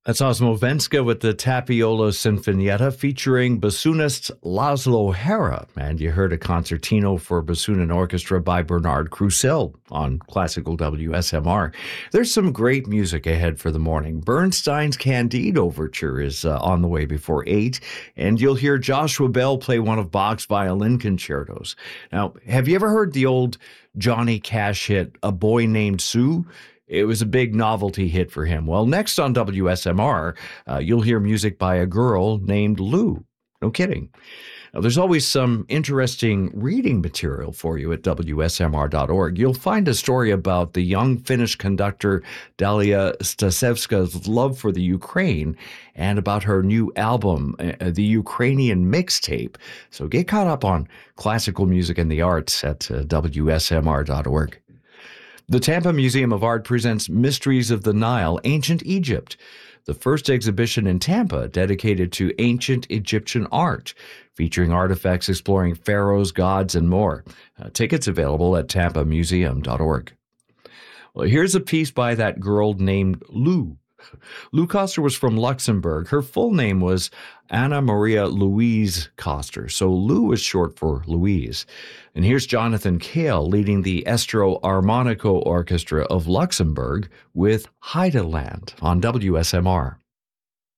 That's Osmo Venska with the Tapiola Sinfonietta featuring bassoonist Laszlo Hara. And you heard a concertino for bassoon and orchestra by Bernard Crucil on Classical WSMR. There's some great music ahead for the morning. Bernstein's Candide Overture is on the way before 8, and you'll hear Joshua Bell play one of Bach's violin concertos. Now, have you ever heard the old Johnny Cash hit, A Boy Named Sue? It was a big novelty hit for him. Well, next on WSMR, you'll hear music by a girl named Lou. No kidding. Now, there's always some interesting reading material for you at WSMR.org. You'll find a story about the young Finnish conductor Dalia Stasevska's love for the Ukraine and about her new album, the Ukrainian Mixtape. So get caught up on classical music and the arts at WSMR.org. The Tampa Museum of Art presents Mysteries of the Nile, Ancient Egypt, the first exhibition in Tampa dedicated to ancient Egyptian art, featuring artifacts exploring pharaohs, gods, and more. Tickets available at tampamuseum.org. Well, here's a piece by that girl named Lou. Lou Koster was from Luxembourg. Her full name was Anna Maria Louise Koster, so Lou is short for Louise. And here's Jonathan Kale leading the Estro Armonico Orchestra of Luxembourg with Heideland on WSMR.